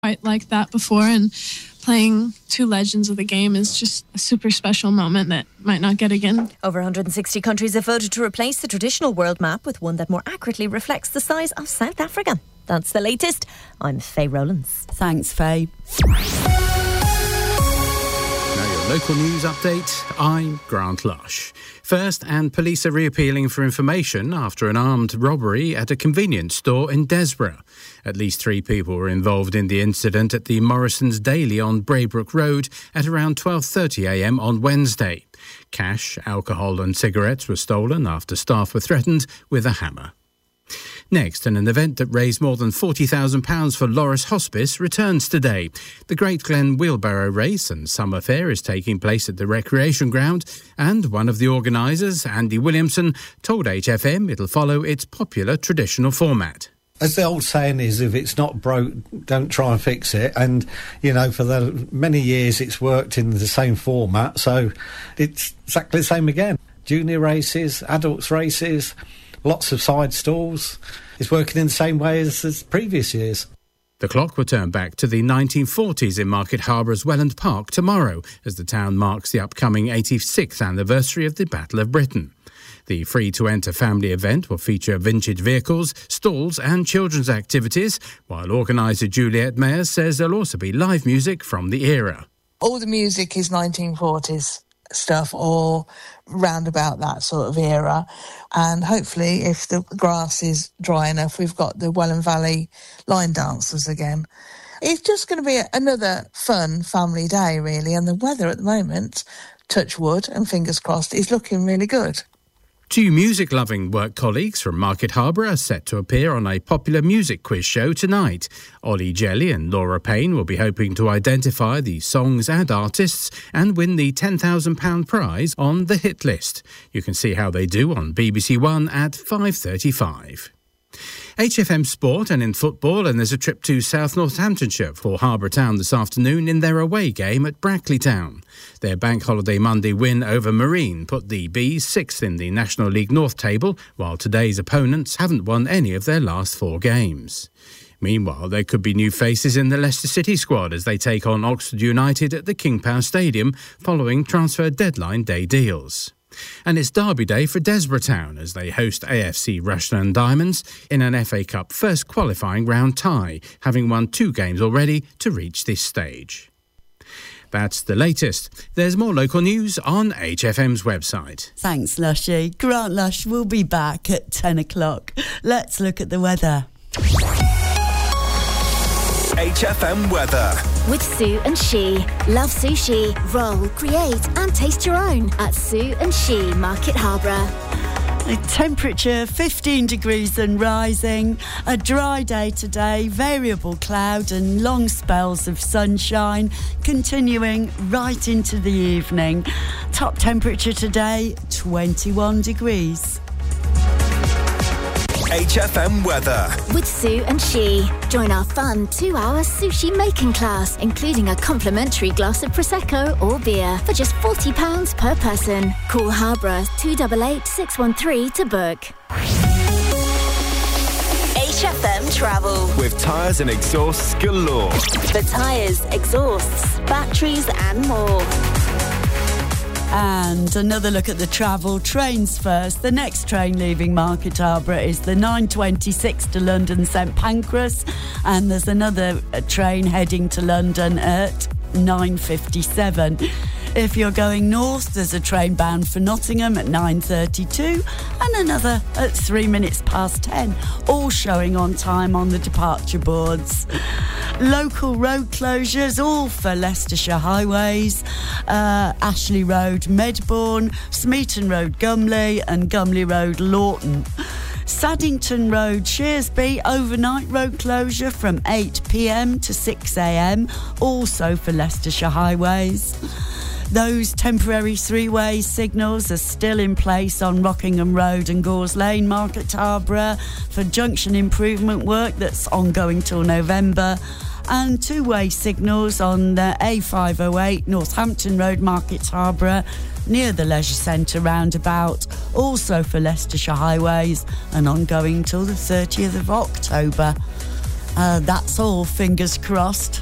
quite like that before, and playing two legends of the game is just a super special moment that might not get again. Over 160 countries have voted to replace the traditional world map with one that more accurately reflects the size of South Africa. That's the latest. I'm Faye Rowlands. Thanks, Faye. Now your local news update. I'm Grant Lush. First, and police are reappealing for information after an armed robbery at a convenience store in Desborough. At least 3 people were involved in the incident at the Morrison's Daily on Braybrook Road at around 12:30am on Wednesday. Cash, alcohol and cigarettes were stolen after staff were threatened with a hammer. Next, an event that raised more than £40,000 for Loris Hospice returns today. The Great Glen Wheelbarrow Race and Summer Fair is taking place at the Recreation Ground, and one of the organisers, Andy Williamson, told HFM it'll follow its popular traditional format. As the old saying is, if it's not broke, don't try and fix it. And, you know, for the many years it's worked in the same format, so it's exactly the same again. Junior races, adults races, lots of side stalls. It's working in the same way as previous years. The clock will turn back to the 1940s in Market Harbour's Welland Park tomorrow as the town marks the upcoming 86th anniversary of the Battle of Britain. The free-to-enter family event will feature vintage vehicles, stalls and children's activities, while organiser Juliette Mayer says there'll also be live music from the era. All the music is 1940s stuff or round about that sort of era, and hopefully if the grass is dry enough we've got the Welland Valley line dancers again. It's just going to be another fun family day really, and the weather at the moment, touch wood and fingers crossed, is looking really good. 2 music-loving work colleagues from Market Harbour are set to appear on a popular music quiz show tonight. Ollie Jelly and Laura Payne will be hoping to identify the songs and artists and win the £10,000 prize on the hit list. You can see how they do on BBC One at 5:35. HFM Sport and in football, and there's a trip to South Northamptonshire for Harbour Town this afternoon in their away game at Brackley Town. Their Bank Holiday Monday win over Marine put the Bees 6th in the National League North table, while today's opponents haven't won any of their last 4 games. Meanwhile, there could be new faces in the Leicester City squad as they take on Oxford United at the King Power Stadium following transfer deadline day deals. And it's Derby Day for Desborough Town as they host AFC Rushden Diamonds in an FA Cup first qualifying round tie, having won 2 games already to reach this stage. That's the latest. There's more local news on HFM's website. Thanks, Lushy. Grant Lush will be back at 10 o'clock. Let's look at the weather. HFM weather. With Sue and She. Love sushi. Roll, create and taste your own at Sue and She, Market Harbour. The temperature 15 degrees and rising. A dry day today, variable cloud and long spells of sunshine continuing right into the evening. Top temperature today 21 degrees. HFM weather. With Sue and She. Join our fun 2-hour sushi making class, including a complimentary glass of Prosecco or beer for just £40 per person. Call Harborough 288 613 to book. HFM Travel. With tyres and exhausts galore. For tyres, exhausts, batteries and more. And another look at the travel. Trains first. The next train leaving Market Harbour is the 9:26 to London St Pancras, and there's another train heading to London at 9:57. If you're going north, there's a train bound for Nottingham at 9:32 and another at 3 minutes past 10, all showing on time on the departure boards. Local road closures, all for Leicestershire highways. Ashley Road, Medbourne, Smeaton Road, Gumley and Gumley Road, Lawton. Saddington Road, Shearsby, overnight road closure from 8 p.m. to 6 a.m, also for Leicestershire highways. Those temporary 3-way signals are still in place on Rockingham Road and Gores Lane, Market Harborough, for junction improvement work that's ongoing till November. And 2-way signals on the A508 Northampton Road, Market Harborough, near the Leisure Centre roundabout, also for Leicestershire highways and ongoing till the 30th of October. That's all, fingers crossed.